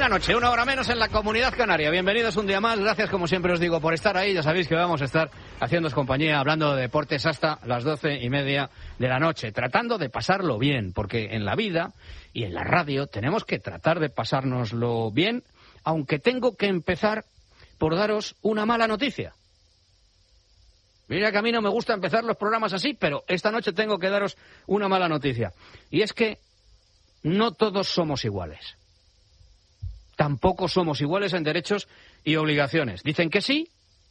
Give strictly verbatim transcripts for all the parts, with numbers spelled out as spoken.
la noche, una hora menos en la Comunidad Canaria. Bienvenidos un día más, gracias como siempre os digo por estar ahí. Ya sabéis que vamos a estar haciéndoos compañía, hablando de deportes hasta las doce y media de la noche, tratando de pasarlo bien, porque en la vida y en la radio tenemos que tratar de pasárnoslo bien, aunque tengo que empezar por daros una mala noticia. Mira que a mí no me gusta empezar los programas así, pero esta noche tengo que daros una mala noticia. Y es que no todos somos iguales. Tampoco somos iguales en derechos y obligaciones. Dicen que sí,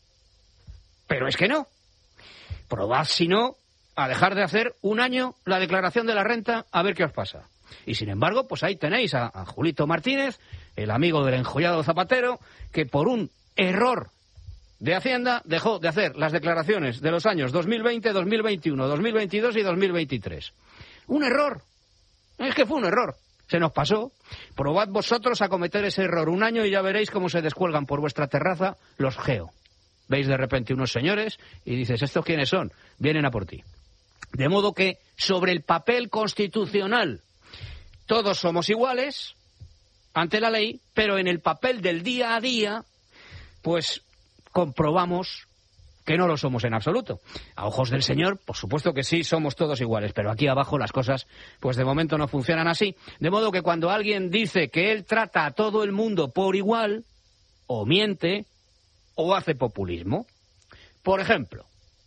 pero es que no. Probad, si no, a dejar de hacer un año la declaración de la renta, a ver qué os pasa. Y sin embargo, pues ahí tenéis a, a Julito Martínez, el amigo del enjollado Zapatero, que por un error de Hacienda dejó de hacer las declaraciones de los años dos mil veinte, dos mil veintiuno, dos mil veintidós y dos mil veintitrés. Un error. Es que fue un error. Se nos pasó. Probad vosotros a cometer ese error un año y ya veréis cómo se descuelgan por vuestra terraza los geo. Veis de repente unos señores y dices, ¿estos quiénes son? Vienen a por ti. De modo que sobre el papel constitucional todos somos iguales ante la ley, pero en el papel del día a día, pues comprobamos que no lo somos en absoluto. A ojos del Señor, por supuesto que sí, somos todos iguales, pero aquí abajo las cosas, pues de momento no funcionan así. De modo que cuando alguien dice que él trata a todo el mundo por igual, o miente, o hace populismo. Por ejemplo,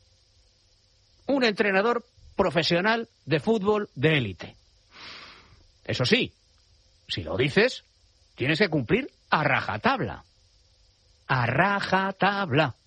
un entrenador profesional de fútbol de élite. Eso sí, si lo dices, tienes que cumplir a rajatabla. A rajatabla.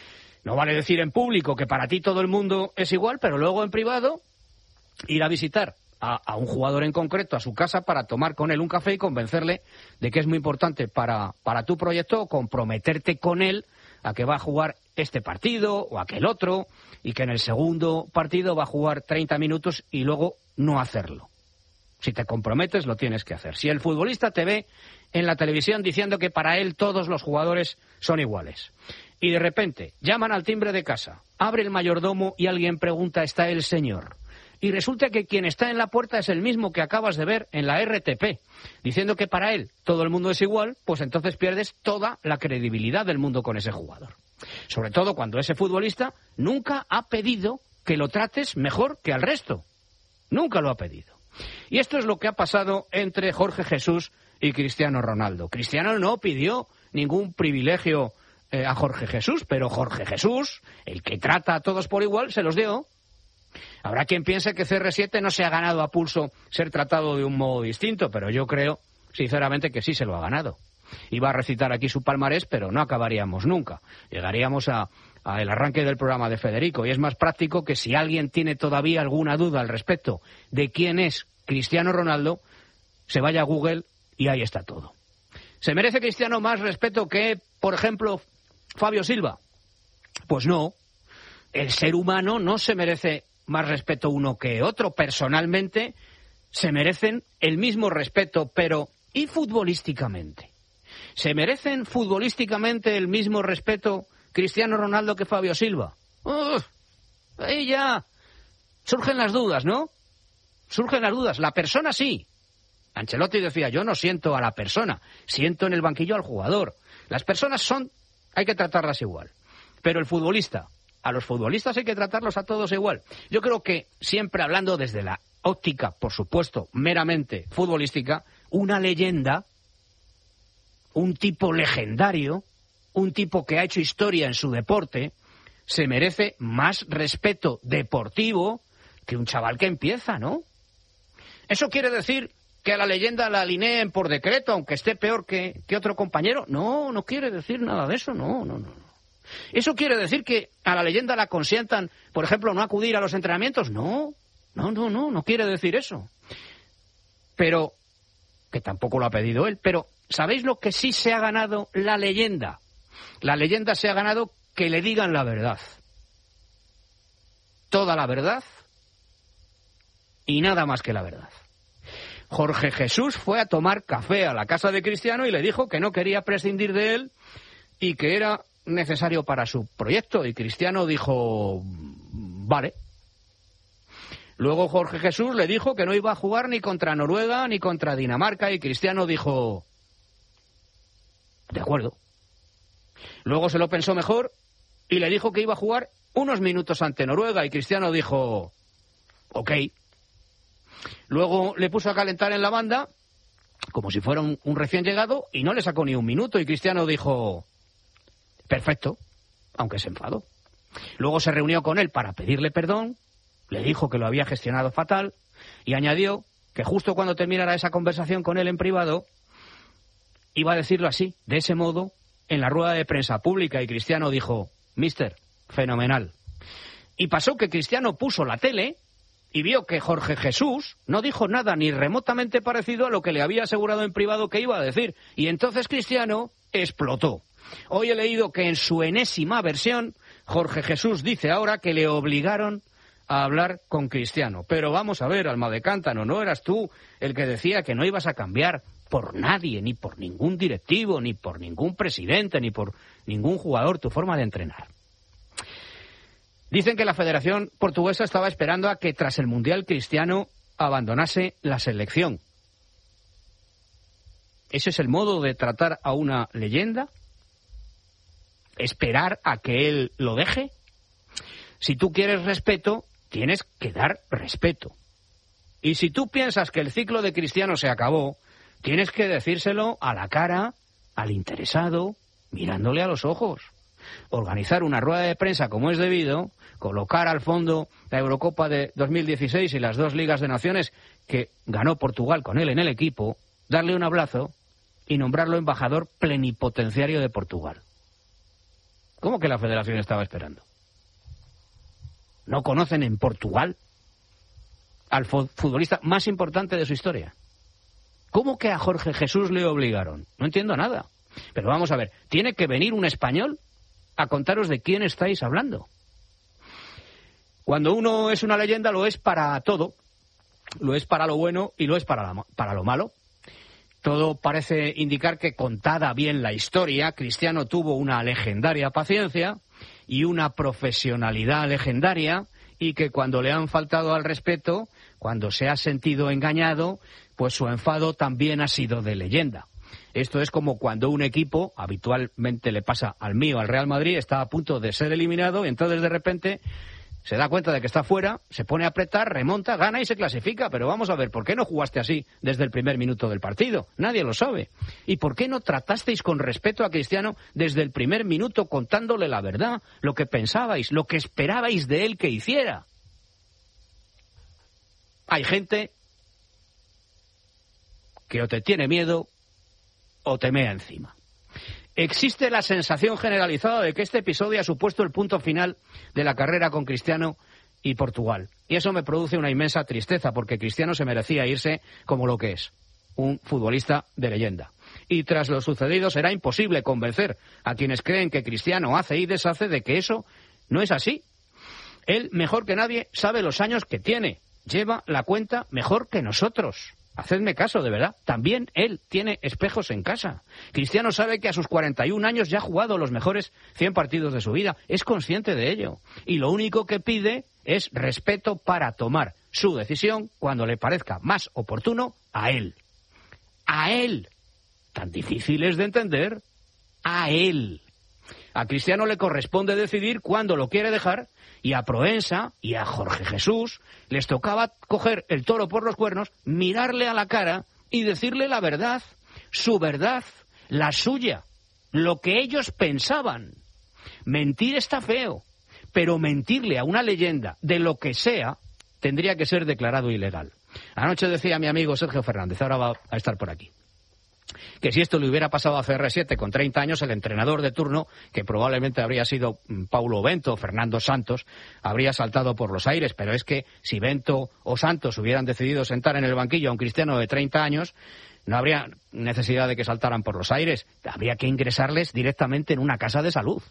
No vale decir en público que para ti todo el mundo es igual, pero luego en privado ir a visitar a, a un jugador en concreto a su casa para tomar con él un café y convencerle de que es muy importante para, para tu proyecto, comprometerte con él a que va a jugar este partido o aquel otro y que en el segundo partido va a jugar treinta minutos y luego no hacerlo. Si te comprometes, lo tienes que hacer. Si el futbolista te ve en la televisión diciendo que para él todos los jugadores son iguales, y de repente llaman al timbre de casa, abre el mayordomo y alguien pregunta, ¿está el señor? Y resulta que quien está en la puerta es el mismo que acabas de ver en la R T P, diciendo que para él todo el mundo es igual, pues entonces pierdes toda la credibilidad del mundo con ese jugador. Sobre todo cuando ese futbolista nunca ha pedido que lo trates mejor que al resto. Nunca lo ha pedido. Y esto es lo que ha pasado entre Jorge Jesús y Cristiano Ronaldo. Cristiano no pidió ningún privilegio eh, a Jorge Jesús, pero Jorge Jesús, el que trata a todos por igual, se los dio. Habrá quien piense que C R siete no se ha ganado a pulso ser tratado de un modo distinto, pero yo creo, sinceramente, que sí se lo ha ganado. Iba a recitar aquí su palmarés, pero no acabaríamos nunca. Llegaríamos a, a el arranque del programa de Federico, y es más práctico que si alguien tiene todavía alguna duda al respecto de quién es Cristiano Ronaldo, se vaya a Google y ahí está todo. ¿Se merece Cristiano más respeto que, por ejemplo, Fabio Silva? Pues no. El ser humano no se merece más respeto uno que otro. Personalmente se merecen el mismo respeto, pero ¿y futbolísticamente? ¿Se merecen futbolísticamente el mismo respeto Cristiano Ronaldo que Fabio Silva? Uf, ahí ya surgen las dudas, ¿no? Surgen las dudas. La persona sí. Ancelotti decía, yo no siento a la persona, siento en el banquillo al jugador. Las personas son, hay que tratarlas igual. Pero el futbolista, a los futbolistas hay que tratarlos a todos igual. Yo creo que siempre hablando desde la óptica, por supuesto, meramente futbolística, una leyenda, un tipo legendario, un tipo que ha hecho historia en su deporte, se merece más respeto deportivo que un chaval que empieza, ¿no? ¿Eso quiere decir que a la leyenda la alineen por decreto, aunque esté peor que, que otro compañero? No, no quiere decir nada de eso, no, no, no. ¿Eso quiere decir que a la leyenda la consientan, por ejemplo, no acudir a los entrenamientos? No, no, no, no, no quiere decir eso. Pero, que tampoco lo ha pedido él, pero ¿sabéis lo que sí se ha ganado la leyenda? La leyenda se ha ganado que le digan la verdad. Toda la verdad y nada más que la verdad. Jorge Jesús fue a tomar café a la casa de Cristiano y le dijo que no quería prescindir de él y que era necesario para su proyecto. Y Cristiano dijo, vale. Luego Jorge Jesús le dijo que no iba a jugar ni contra Noruega ni contra Dinamarca y Cristiano dijo, De acuerdo. Luego se lo pensó mejor y le dijo que iba a jugar unos minutos ante Noruega y Cristiano dijo, ok. Luego le puso a calentar en la banda como si fuera un, un recién llegado y no le sacó ni un minuto y Cristiano dijo, perfecto, aunque se enfadó. Luego se reunió con él para pedirle perdón, le dijo que lo había gestionado fatal y añadió que justo cuando terminara esa conversación con él en privado, iba a decirlo así, de ese modo, en la rueda de prensa pública y Cristiano dijo, mister, fenomenal. Y pasó que Cristiano puso la tele y vio que Jorge Jesús no dijo nada ni remotamente parecido a lo que le había asegurado en privado que iba a decir. Y entonces Cristiano explotó. Hoy he leído que en su enésima versión, Jorge Jesús dice ahora que le obligaron a hablar con Cristiano. Pero vamos a ver, alma de cántano, ¿no eras tú el que decía que no ibas a cambiar por nadie, ni por ningún directivo, ni por ningún presidente, ni por ningún jugador tu forma de entrenar? Dicen que la Federación Portuguesa estaba esperando a que tras el Mundial Cristiano abandonase la selección. ¿Ese es el modo de tratar a una leyenda? ¿Esperar a que él lo deje? Si tú quieres respeto, tienes que dar respeto. Y si tú piensas que el ciclo de Cristiano se acabó, tienes que decírselo a la cara, al interesado, mirándole a los ojos. Organizar una rueda de prensa como es debido, colocar al fondo la Eurocopa de dos mil dieciséis y las dos Ligas de Naciones que ganó Portugal con él en el equipo, darle un abrazo y nombrarlo embajador plenipotenciario de Portugal. ¿Cómo que la Federación estaba esperando? ¿No conocen en Portugal al futbolista más importante de su historia? ¿Cómo que a Jorge Jesús le obligaron? No entiendo nada. Pero vamos a ver, ¿tiene que venir un español a contaros de quién estáis hablando? Cuando uno es una leyenda lo es para todo. Lo es para lo bueno y lo es para, la, para lo malo. Todo parece indicar que, contada bien la historia, Cristiano tuvo una legendaria paciencia y una profesionalidad legendaria, y que cuando le han faltado al respeto, cuando se ha sentido engañado, pues su enfado también ha sido de leyenda. Esto es como cuando un equipo, habitualmente le pasa al mío, al Real Madrid, está a punto de ser eliminado y entonces de repente se da cuenta de que está fuera, se pone a apretar, remonta, gana y se clasifica. Pero vamos a ver, ¿por qué no jugaste así desde el primer minuto del partido? Nadie lo sabe. ¿Y por qué no tratasteis con respeto a Cristiano desde el primer minuto, contándole la verdad, lo que pensabais, lo que esperabais de él que hiciera? Hay gente que o te tiene miedo o te mea encima. Existe la sensación generalizada de que este episodio ha supuesto el punto final de la carrera con Cristiano y Portugal. Y eso me produce una inmensa tristeza, porque Cristiano se merecía irse como lo que es, un futbolista de leyenda. Y tras lo sucedido será imposible convencer a quienes creen que Cristiano hace y deshace de que eso no es así. Él, mejor que nadie, sabe los años que tiene. Lleva la cuenta mejor que nosotros. Hacedme caso, de verdad. También él tiene espejos en casa. Cristiano sabe que a sus cuarenta y un años ya ha jugado los mejores cien partidos de su vida. Es consciente de ello. Y lo único que pide es respeto para tomar su decisión cuando le parezca más oportuno a él. A él. Tan difícil es de entender. A él. A Cristiano le corresponde decidir cuándo lo quiere dejar, y a Proensa y a Jorge Jesús les tocaba coger el toro por los cuernos, mirarle a la cara y decirle la verdad, su verdad, la suya, lo que ellos pensaban. Mentir está feo, pero mentirle a una leyenda de lo que sea tendría que ser declarado ilegal. Anoche decía mi amigo Sergio Fernández, ahora va a estar por aquí, que si esto le hubiera pasado a C R siete con treinta años, el entrenador de turno, que probablemente habría sido Paulo Bento o Fernando Santos, habría saltado por los aires. Pero es que si Bento o Santos hubieran decidido sentar en el banquillo a un Cristiano de treinta años, no habría necesidad de que saltaran por los aires. Habría que ingresarles directamente en una casa de salud.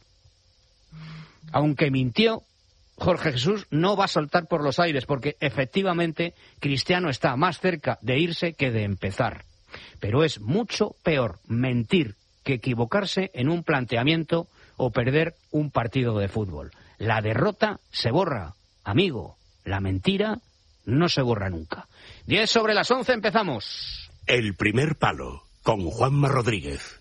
Aunque mintió, Jorge Jesús no va a saltar por los aires, porque efectivamente Cristiano está más cerca de irse que de empezar. Pero es mucho peor mentir que equivocarse en un planteamiento o perder un partido de fútbol. La derrota se borra, amigo. La mentira no se borra nunca. diez sobre las once, empezamos. El primer palo, con Juanma Rodríguez.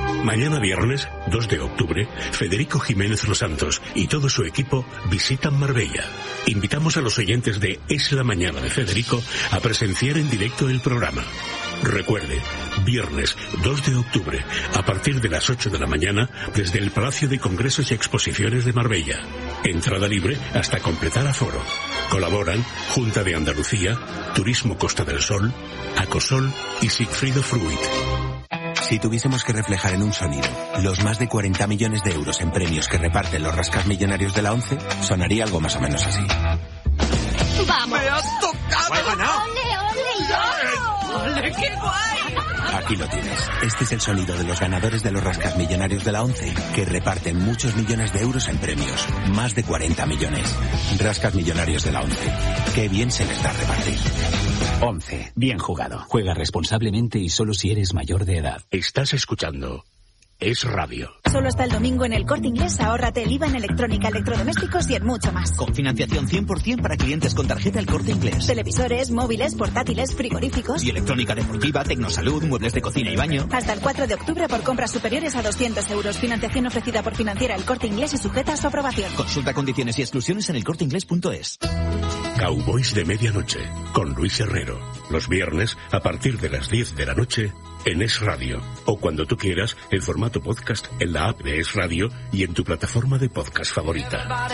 Mañana viernes, dos de octubre, Federico Jiménez Los Santos y todo su equipo visitan Marbella. Invitamos a los oyentes de Es la Mañana de Federico a presenciar en directo el programa. Recuerde, viernes dos de octubre, a partir de las ocho de la mañana, desde el Palacio de Congresos y Exposiciones de Marbella. Entrada libre hasta completar aforo. Colaboran Junta de Andalucía, Turismo Costa del Sol, Acosol y Sigfrido Fruit. Si tuviésemos que reflejar en un sonido los más de cuarenta millones de euros en premios que reparten los rascasmillonarios de la ONCE, sonaría algo más o menos así. ¡Vamos! ¡Me has tocado! ¡Pues ganado! ¡Ole, ole! ¡Ole, qué guay! Aquí lo tienes. Este es el sonido de los ganadores de los rascasmillonarios de la ONCE, que reparten muchos millones de euros en premios. Más de cuarenta millones. Rascasmillonarios de la ONCE. Qué bien se les da repartir. once. Bien jugado. Juega responsablemente y solo si eres mayor de edad. Estás escuchando Es Radio. Solo hasta el domingo en El Corte Inglés, ahórrate el I V A en electrónica, electrodomésticos y en mucho más. Con financiación cien por ciento para clientes con tarjeta El Corte Inglés. Televisores, móviles, portátiles, frigoríficos. Y electrónica deportiva, tecnosalud, muebles de cocina y baño. Hasta el cuatro de octubre por compras superiores a doscientos euros. Financiación ofrecida por Financiera El Corte Inglés y sujeta a su aprobación. Consulta condiciones y exclusiones en elcorteinglés punto es. Cowboys de Medianoche, con Luis Herrero. Los viernes, a partir de las diez de la noche, en Es Radio. O cuando tú quieras, en formato podcast, en la app de Es Radio y en tu plataforma de podcast favorita.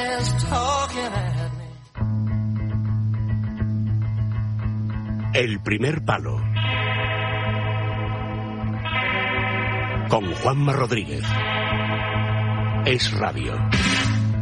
El primer palo. Con Juanma Rodríguez. Es Radio.